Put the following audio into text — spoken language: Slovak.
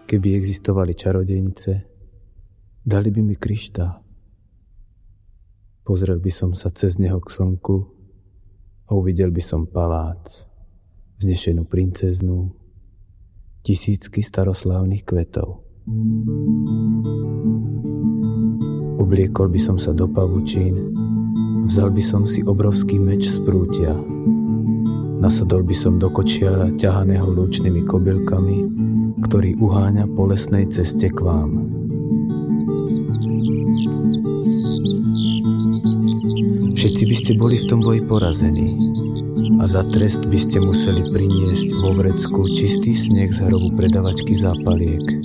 Keby existovali čarodejnice, dali by mi kryštál. Pozrel by som sa cez neho k slnku a uvidel by som palác, vznešenú princeznu, tisícky staroslávnych kvetov. Obliekol by som sa do pavučín, vzal by som si obrovský meč z prútia, nasadol by som do kočiara ťahaného lúčnymi kobylkami, ktorý uháňa po lesnej ceste k vám. Všetci by ste boli v tom boji porazení a za trest by ste museli priniesť vo vrecku čistý sneh z hrobu predavačky zápaliek.